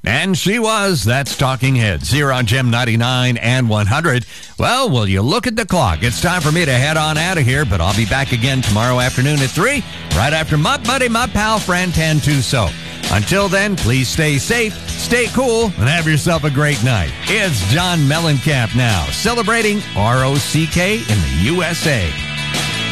And she was. That's Talking Heads here on Gem 99 and 100. Well, will you look at the clock? It's time for me to head on out of here, but I'll be back again tomorrow afternoon at 3, right after my buddy, my pal, Fran Tantuso. Until then, please stay safe, stay cool, and have yourself a great night. It's John Mellencamp now, celebrating ROCK in the USA.